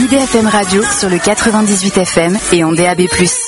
IDFM Radio sur le 98 FM et en DAB+.